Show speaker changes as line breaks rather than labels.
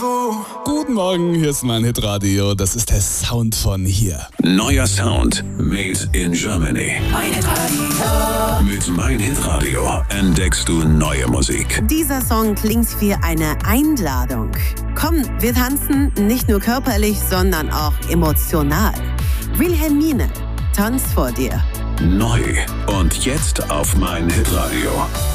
Guten Morgen, hier ist mein Hitradio. Das ist der Sound von hier.
Neuer Sound made in Germany.
Mein Hitradio.
Mit Mein Hitradio entdeckst du neue Musik.
Dieser Song klingt wie eine Einladung. Komm, wir tanzen nicht nur körperlich, sondern auch emotional. Wilhelmine, tanz vor dir.
Neu und jetzt auf Mein Hitradio.